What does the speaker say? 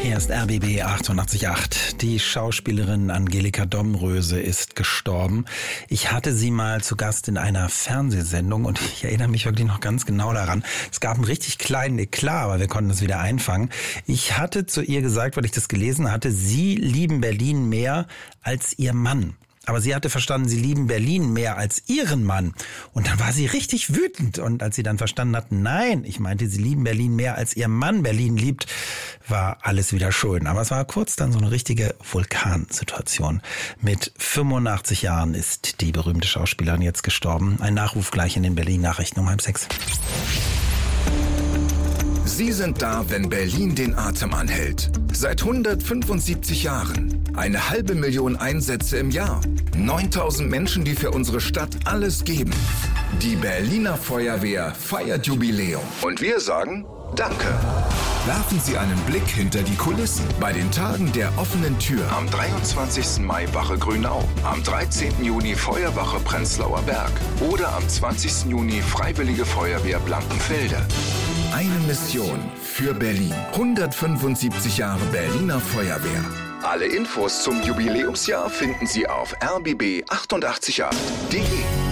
Hier ist RBB 88.8. Die Schauspielerin Angelika Domröse ist gestorben. Ich hatte sie mal zu Gast in einer Fernsehsendung und ich erinnere mich wirklich noch ganz genau daran. Es gab einen richtig kleinen Eklat, aber wir konnten es wieder einfangen. Ich hatte zu ihr gesagt, weil ich das gelesen hatte, sie lieben Berlin mehr als ihr Mann. Aber sie hatte verstanden, sie lieben Berlin mehr als ihren Mann. Und dann war sie richtig wütend. Und als sie dann verstanden hat, nein, ich meinte, sie lieben Berlin mehr als ihr Mann Berlin liebt, war alles wieder schön. Aber es war kurz dann so eine richtige Vulkansituation. Mit 85 Jahren ist die berühmte Schauspielerin jetzt gestorben. Ein Nachruf gleich in den Berlin-Nachrichten um 5:30. Sie sind da, wenn Berlin den Atem anhält. Seit 175 Jahren. 500.000 Einsätze im Jahr. 9.000 Menschen, die für unsere Stadt alles geben. Die Berliner Feuerwehr feiert Jubiläum. Und wir sagen Danke. Werfen Sie einen Blick hinter die Kulissen. Bei den Tagen der offenen Tür. Am 23. Mai Wache Grünau. Am 13. Juni Feuerwache Prenzlauer Berg. Oder am 20. Juni Freiwillige Feuerwehr Blankenfelde. Eine Mission für Berlin. 175 Jahre Berliner Feuerwehr. Alle Infos zum Jubiläumsjahr finden Sie auf rbb888.de.